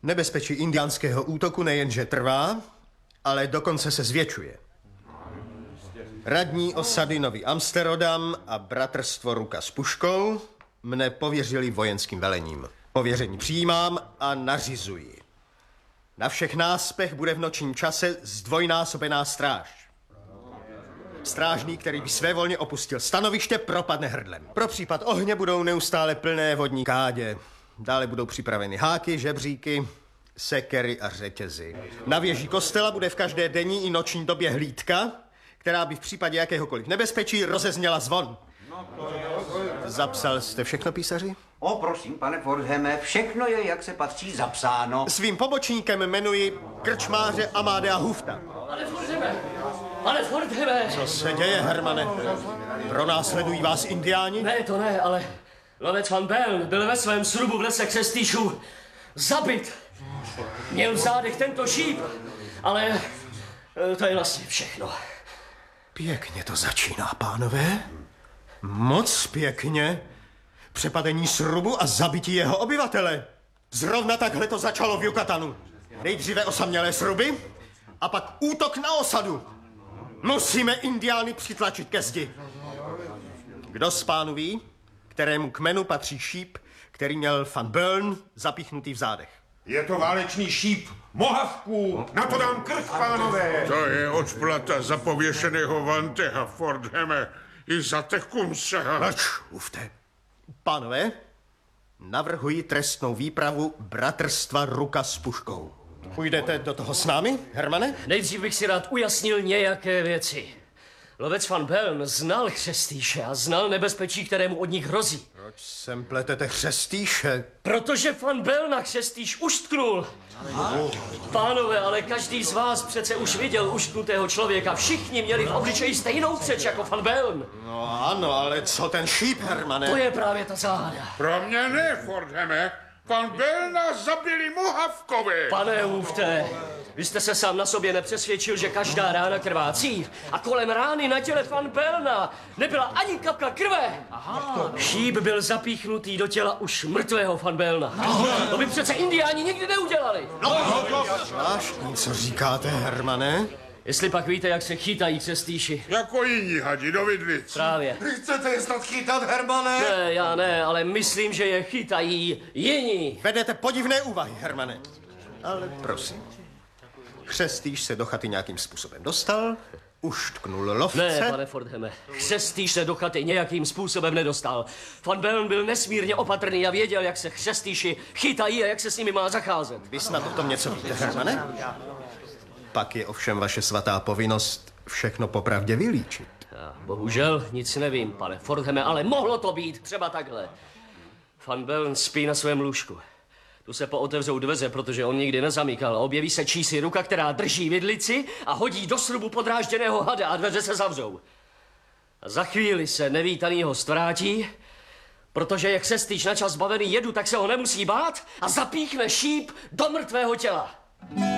Nebezpečí indiánského útoku nejenže trvá, ale dokonce se zvětšuje. Radní osady Nový Amsterdam a bratrstvo Ruka s puškou mne pověřili vojenským velením. Pověření přijímám a nařizuji. Na všech náspech bude v nočním čase zdvojnásobená stráž. Strážný, který by svévolně opustil stanoviště, propadne hrdlem. Pro případ ohně budou neustále plné vodní kádě. Dále budou připraveny háky, žebříky, sekery a řetězy. Na věži kostela bude v každé denní i noční době hlídka, která by v případě jakéhokoliv nebezpečí rozezněla zvon. Zapsal jste všechno, písaři? O, prosím, pane Fordhame, všechno je, jak se patří, zapsáno. Svým pobočníkem jmenuji krčmáře Amadea Hufta. Pane Fordhame! Co se děje, Hermane? Pronásledují vás indiáni? Ne, to ne, ale lovec Van Bellen byl ve svém srubu v lese Křestýšů zabit. Měl v zádech tento šíp, ale to je vlastně všechno. Pěkně to začíná, pánové. Moc pěkně. Přepadení srubu a zabití jeho obyvatele. Zrovna takhle to začalo v Yucatanu. Nejdříve osamělé sruby a pak útok na osadu. Musíme indiány přitlačit ke zdi. Kdo z pánů ví, kterému kmenu patří šíp, který měl Van Bellen zapíchnutý v zádech? Je to válečný šíp Mohavků. Na to dám krv, pánové. To je od plata zapověšeného Vanteha, Fordhame. I za Tecumse. Ufte. Pánové, navrhuji trestnou výpravu bratrstva Ruka s puškou. Půjdete do toho s námi, Hermane? Nejdřív bych si rád ujasnil nějaké věci. Lovec Van Bellen znal Křestýše a znal nebezpečí, kterému od nich hrozí. Proč sem pletete Křestýše? Protože Van Bellna Křestýš uštknul. Pánové, ale každý z vás přece už viděl uštknutého člověka. Všichni měli v obličeji stejnou křeč jako Van Bellen. No ano, ale co ten šíp, Hermane? To je právě ta záhada. Pro mě ne, Fordhame. Van Bellna zabili Mohavkovi. Pane Hufte, vy jste se sám na sobě nepřesvědčil, že každá rána krvácí a kolem rány na těle Van Bellna nebyla ani kapka krve. Aha. Šíp byl zapíchnutý do těla už mrtvého Van Bellna. To by přece indiáni nikdy neudělali. Zvláštní, co říkáte, Hermane? Jestli pak víte, jak se chytají Křestýši. Jako jiní hadi do vidlic. Právě. Chcete je snad chytat, Hermane? Ne, já ne, ale myslím, že je chytají jiní. Vedete podivné úvahy, Hermane. Ale prosím. Křestýš se do chaty nějakým způsobem dostal, uštknul lovce. Ne, pane Fordhame, Křestýš se do chaty nějakým způsobem nedostal. Van Bellen byl nesmírně opatrný a věděl, jak se Křestýši chytají a jak se s nimi má zacházet. Vy snad o tom něco víte, Hermane? Pak je ovšem vaše svatá povinnost všechno popravdě vylíčit. Já bohužel nic nevím, pane Fordhame, ale mohlo to být třeba takhle. Van Bellen spí na svém lůžku. Tu se pootevřou dveře, protože on nikdy nezamykal. Objeví se čísi ruka, která drží vidlici a hodí do srubu podrážděného hada a dveře se zavřou. A za chvíli se nevítaný host vrátí, protože je Křestýš načas zbavený jedu, tak se ho nemusí bát a zapíchne šíp do mrtvého těla.